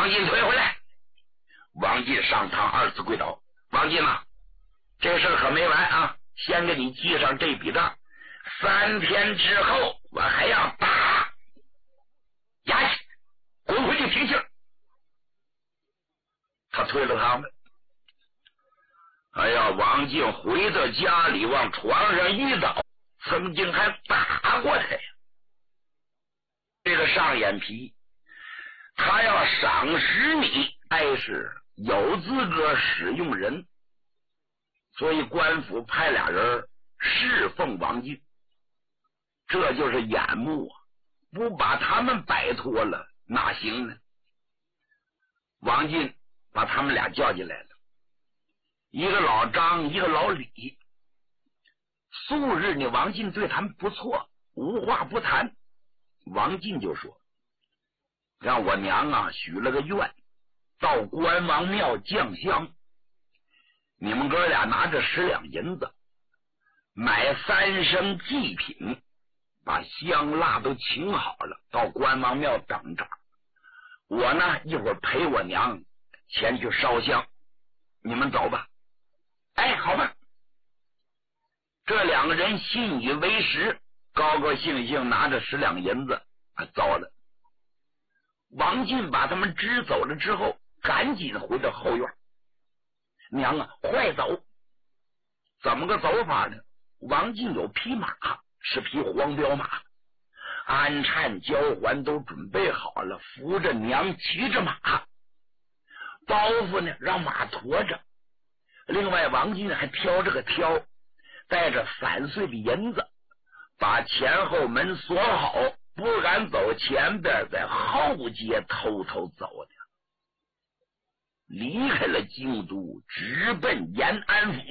王进退回来。王进上堂二次跪倒。王进啊，这事可没完啊，先给你记上这笔账，3天之后我还要打押去，滚回去听信。他退了堂门。哎呀，王进回到家里，往床上一倒，曾经还打过他呀。这个上眼皮，他要赏识你，还是有资格使用人，所以官府派俩人侍奉王进，这就是眼目啊！不把他们摆脱了哪行呢？王进把他们俩叫进来了，一个老张，一个老李。素日呢，王进对他们不错，无话不谈。王进就说：“让我娘啊许了个愿，到关王庙降香，你们哥俩拿着10两银子，买3升祭品，把香蜡都请好了，到关王庙等着。我呢，一会儿陪我娘前去烧香，你们走吧。”哎，好吧。这2个人信以为实，高高兴兴拿着10两银子走了。王进把他们支走了之后，赶紧回到后院。娘啊，快走！怎么个走法呢？王进有匹马，是匹黄骠马，鞍鞯交环都准备好了，扶着娘骑着马，包袱呢让马驮着。另外王进还挑着个挑，带着3岁的银子，把前后门锁好，不敢走前边，在后街偷偷走的，离开了京都，直奔延安府。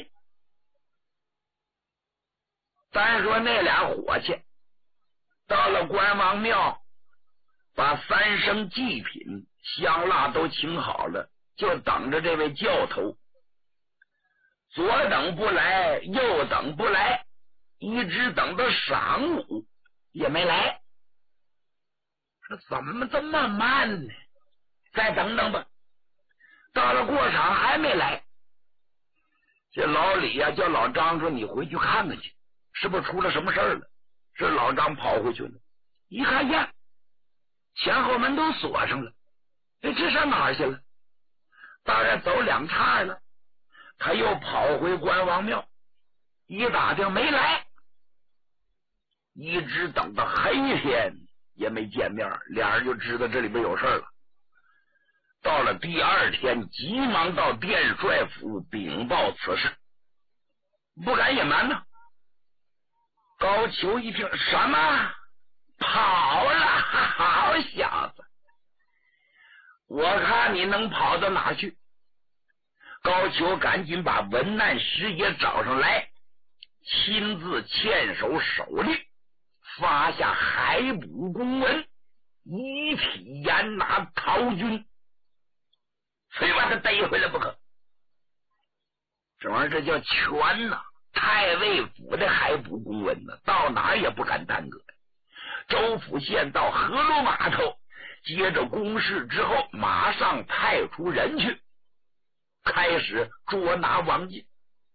单说那俩伙计到了关王庙，把3升祭品香蜡都请好了，就等着这位教头。左等不来，右等不来，一直等到晌午也没来。说怎么这么慢呢？再等等吧。到了过场还没来。这老李呀，叫老张说：“你回去看看去，是不是出了什么事儿了？”这老张跑回去了，一看呀，前后门都锁上了。哎，这上哪儿去了？大概走2岔了。他又跑回关王庙，一打听没来，一直等到黑天也没见面，俩人就知道这里边有事了。到了第2天，急忙到殿帅府禀报此事，不敢隐瞒呢。高俅一听，什么跑了？好小子，我看你能跑到哪去？高俅赶紧把文难师爷找上来，亲自签手手令，发下海捕公文，一体严拿陶军，非把他逮回来不可。这玩意儿这叫权呐！太尉府的海捕公文呢，到哪儿也不敢耽搁。州府县到河洛码头，接着公事之后，马上派出人去，开始捉拿王进。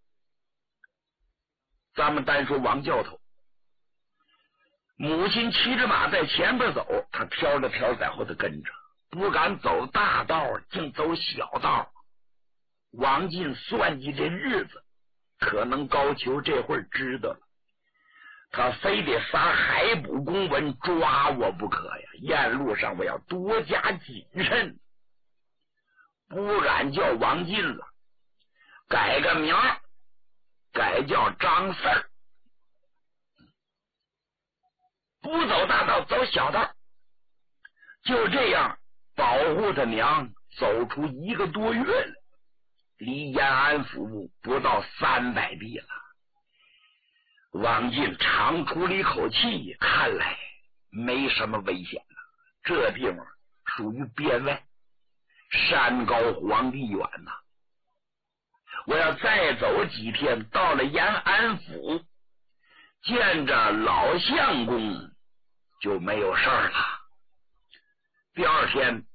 咱们单说王教头，母亲骑着马在前边走，他挑着挑在后头跟着，不敢走大道，竟走小道。王进算计这日子，可能高俅这会儿知道了，他非得发海捕公文抓我不可呀！沿路上我要多加谨慎，不敢叫王进了，改个名儿，改叫张四儿。不走大道，走小道，就这样保护他娘走出1个多月了，离延安府不到300里了。王进长出了一口气，看来没什么危险了。这地方属于边外，山高皇帝远呐，我要再走几天，到了延安府，见着老相公就没有事儿了。第2天